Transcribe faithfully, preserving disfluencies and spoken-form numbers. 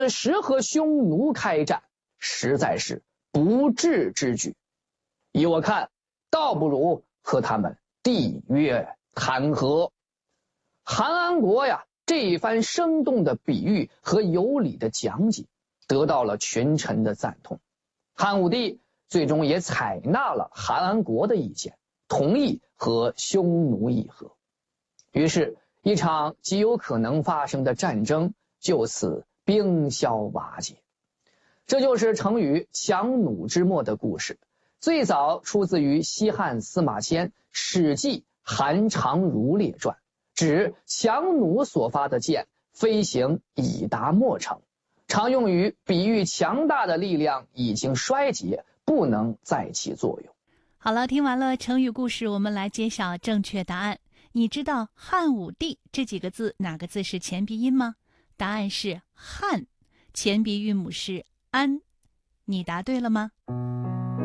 时和匈奴开战，实在是不智之举。依我看，倒不如和他们缔约谈和。韩安国呀，这一番生动的比喻和有理的讲解，得到了群臣的赞同。汉武帝最终也采纳了韩安国的意见，同意和匈奴议和。于是，一场极有可能发生的战争就此冰消瓦解。这就是成语强弩之末的故事，最早出自于西汉司马迁《史记·韩长儒列传》，指强弩所发的箭飞行已达末程，常用于比喻强大的力量已经衰竭，不能再起作用。 好了，听完了成语故事，我们来揭晓正确答案。你知道汉武帝这几个字哪个字是前鼻音吗？答案是汉，前鼻韵母是安。你答对了吗？